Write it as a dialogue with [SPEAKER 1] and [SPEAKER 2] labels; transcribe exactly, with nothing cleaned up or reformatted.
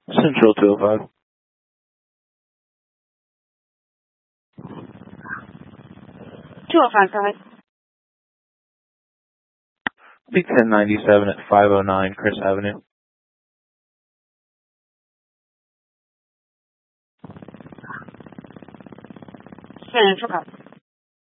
[SPEAKER 1] Central two oh five.
[SPEAKER 2] two oh five, go ahead.
[SPEAKER 1] Be ten ninety-seven at five oh nine Chris Avenue.
[SPEAKER 2] Central.